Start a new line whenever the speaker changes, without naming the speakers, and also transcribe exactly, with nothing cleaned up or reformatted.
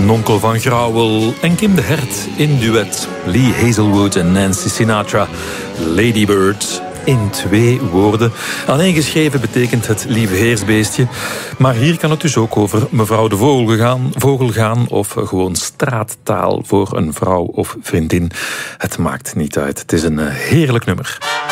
Nonkel van Grauwel en Kim de Hert in duet. Lee Hazelwood en Nancy Sinatra. Lady Bird. In twee woorden. Aaneengeschreven betekent het lieve heersbeestje. Maar hier kan het dus ook over mevrouw de vogel gaan, vogel gaan of gewoon straattaal voor een vrouw of vriendin. Het maakt niet uit. Het is een heerlijk nummer.